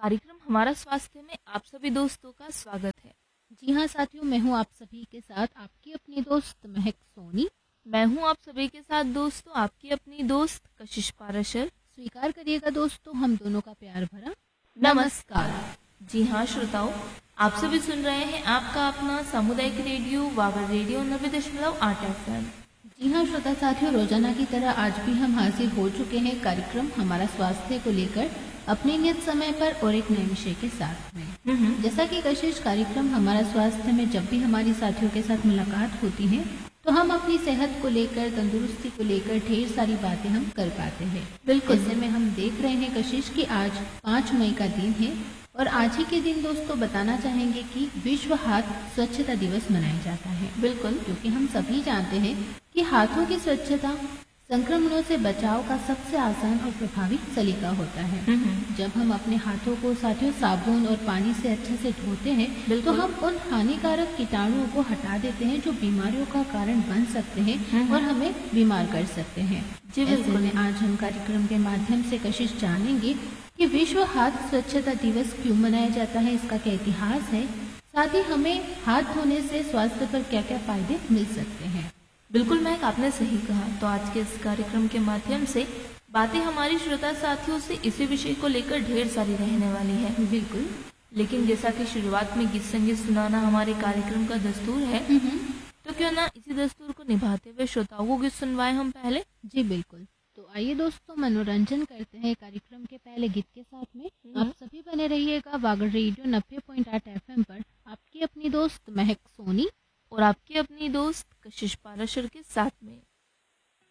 कार्यक्रम हमारा स्वास्थ्य में आप सभी दोस्तों का स्वागत है। जी हाँ साथियों, मैं हूँ आप सभी के साथ आपकी अपनी दोस्त महक सोनी। मैं हूँ आप सभी के साथ दोस्तों आपकी अपनी दोस्त कशिश पाराशर। स्वीकार करिएगा दोस्तों हम दोनों का प्यार भरा नमस्कार। जी हाँ श्रोताओं, आप सभी सुन रहे हैं आपका अपना सामुदायिक रेडियो वावर रेडियो 90.8 FM। जी हाँ श्रोता साथियों, रोजाना की तरह आज भी हम हाजिर हो चुके हैं कार्यक्रम हमारा स्वास्थ्य को लेकर अपने नियत समय पर और एक नए विषय के साथ में। जैसा कि कशिश, कार्यक्रम हमारा स्वास्थ्य में जब भी हमारी साथियों के साथ मुलाकात होती है तो हम अपनी सेहत को लेकर, तंदुरुस्ती को लेकर ढेर सारी बातें हम कर पाते हैं। बिल्कुल। ऐसे में हम देख रहे हैं कशिश कि आज 5 मई का दिन है और आज ही के दिन दोस्तों बताना चाहेंगे कि विश्व हाथ स्वच्छता दिवस मनाया जाता है। बिल्कुल, क्योंकि हम सभी जानते हैं कि हाथों की स्वच्छता संक्रमणों से बचाव का सबसे आसान और प्रभावी सलीका होता है। जब हम अपने हाथों को साथियों साबुन और पानी से अच्छे से धोते हैं तो हम उन हानिकारक कीटाणुओं को हटा देते हैं जो बीमारियों का कारण बन सकते हैं और हमें बीमार कर सकते हैं। जी ऐसे बिल्कुल। में आज हम कार्यक्रम के माध्यम से कशिश जानेंगे कि विश्व हाथ स्वच्छता दिवस क्यों मनाया जाता है, इसका क्या इतिहास है, साथ ही हमें हाथ धोने से स्वास्थ्य पर क्या क्या फायदे मिल सकते हैं। बिल्कुल महक, आपने सही कहा। तो आज के इस कार्यक्रम के माध्यम से बातें हमारी श्रोता साथियों से इसी विषय को लेकर ढेर सारी रहने वाली है। बिल्कुल। लेकिन जैसा कि शुरुआत में गीत संगीत सुनाना हमारे कार्यक्रम का दस्तूर है, तो क्यों ना इसी दस्तूर को निभाते हुए श्रोताओं को गीत सुनवाएं हम पहले। जी बिल्कुल। तो आइए दोस्तों मनोरंजन करते हैं कार्यक्रम के पहले गीत के साथ में। आप सभी बने रहिएगा वागर रेडियो 90.8 FM पर आपकी अपनी दोस्त महक सोनी और आपकी अपनी दोस्त कशिश पाराशर के साथ में।